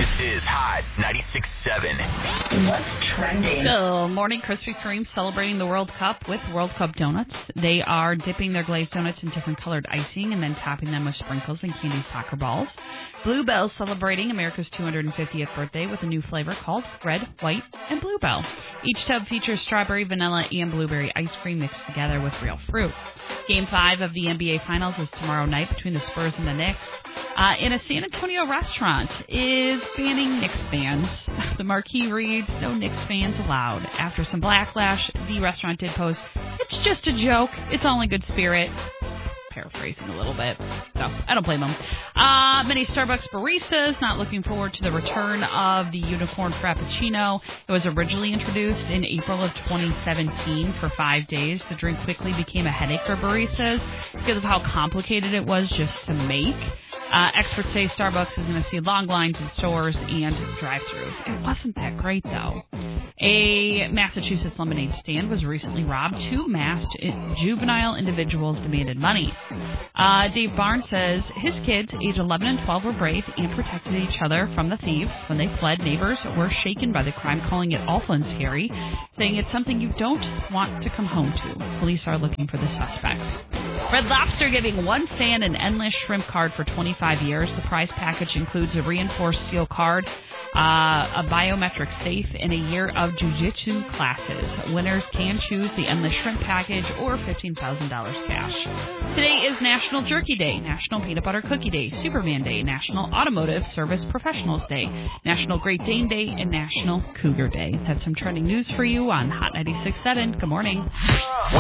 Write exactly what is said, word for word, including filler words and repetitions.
This is Hot ninety-six point seven. What's trending? Good morning. Krispy Kreme celebrating the World Cup with World Cup donuts. They are dipping their glazed donuts in different colored icing and then topping them with sprinkles and candy soccer balls. Bluebell celebrating America's two hundred fiftieth birthday with a new flavor called Red, White, and Bluebell. Each tub features strawberry, vanilla, and blueberry ice cream mixed together with real fruit. Game five of the N B A Finals is tomorrow night between the Spurs and the Knicks. Uh, in a San Antonio restaurant is banning Knicks fans. The marquee reads, no Knicks fans allowed. After some backlash, the restaurant did post, it's just a joke. It's all in good spirit. Paraphrasing a little bit. So, I don't blame them. Uh, many Starbucks baristas not looking forward to the return of the Unicorn Frappuccino. It was originally introduced in April of twenty seventeen for five days. The drink quickly became a headache for baristas because of how complicated it was just to make. Uh, experts say Starbucks is going to see long lines in stores and drive-thrus. It wasn't that great, though. A Massachusetts lemonade stand was recently robbed. Two masked juvenile individuals demanded money. Uh, Dave Barnes says his kids, age eleven and twelve, were brave and protected each other from the thieves. When they fled, neighbors were shaken by the crime, calling it awful and scary, saying it's something you don't want to come home to. Police are looking for the suspects. Red Lobster giving one fan an endless shrimp card for twenty-five years. The prize package includes a reinforced steel card, uh, a biometric safe, and a year of jiu-jitsu classes. Winners can choose the endless shrimp package or fifteen thousand dollars cash. Today is National Jerky Day, National Peanut Butter Cookie Day, Superman Day, National Automotive Service Professionals Day, National Great Dane Day, and National Cougar Day. That's some trending news for you on Hot ninety-six point seven. Good morning.